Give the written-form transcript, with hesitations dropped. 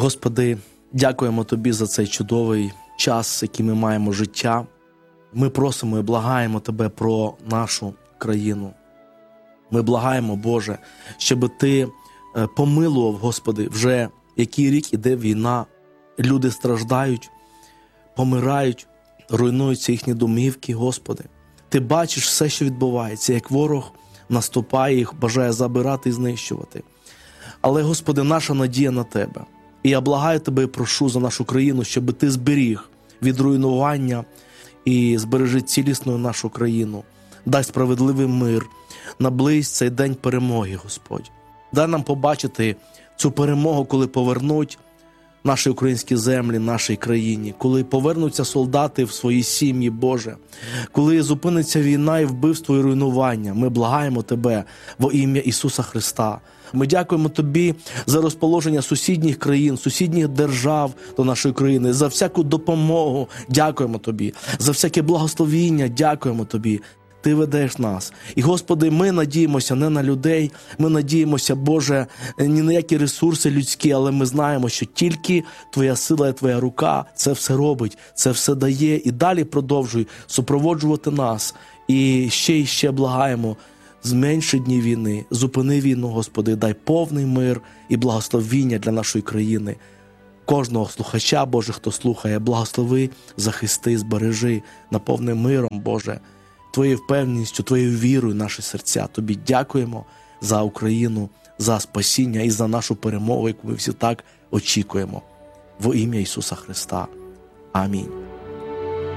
Господи, дякуємо Тобі за цей чудовий час, який ми маємо життя. Ми просимо і благаємо Тебе про нашу країну. Ми благаємо, Боже, щоб Ти помилував, Господи, вже який рік іде війна, люди страждають, помирають, руйнуються їхні домівки, Господи. Ти бачиш все, що відбувається, як ворог наступає, їх бажає забирати і знищувати. Але, Господи, наша надія на Тебе. І я благаю Тебе і прошу за нашу країну, щоб Ти зберіг від руйнування і збережи цілісною нашу країну. Дай справедливий мир, наблизь цей день перемоги, Господь. Дай нам побачити цю перемогу, коли повернуть наші українські землі, нашій країні, коли повернуться солдати в свої сім'ї, Боже, коли зупиниться війна і вбивство і руйнування. Ми благаємо Тебе во ім'я Ісуса Христа. Ми дякуємо Тобі за розположення сусідніх країн, сусідніх держав до нашої країни, за всяку допомогу. Дякуємо Тобі, за всяке благословіння. Дякуємо Тобі. Ти ведеш нас. І, Господи, ми надіємося не на людей, ми надіємося, Боже, ні на які ресурси людські, але ми знаємо, що тільки Твоя сила і Твоя рука це все робить, це все дає. І далі продовжуй супроводжувати нас. І ще благаємо, зменши дні війни, зупини війну, Господи, дай повний мир і благословіння для нашої країни. Кожного слухача, Боже, хто слухає, благослови, захисти, збережи, наповни миром, Боже, Твоєю впевненістю, Твоєю вірою наші серця. Тобі дякуємо за Україну, за спасіння і за нашу перемогу, яку ми всі так очікуємо. Во ім'я Ісуса Христа. Амінь.